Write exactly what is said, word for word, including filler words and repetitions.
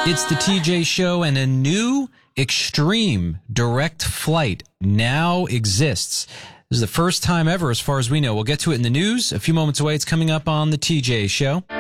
It's the T J Show, and a new extreme direct flight now exists. This is the first time ever, as far as we know. We'll get to it in the news a few moments away. It's coming up on the T J Show.